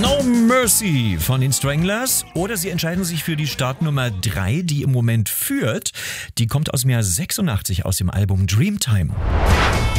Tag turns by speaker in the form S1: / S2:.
S1: No Mercy von den Stranglers. Oder sie entscheiden sich für die Startnummer 3, die im Moment führt. Die kommt aus dem Jahr 86 aus dem Album Dreamtime.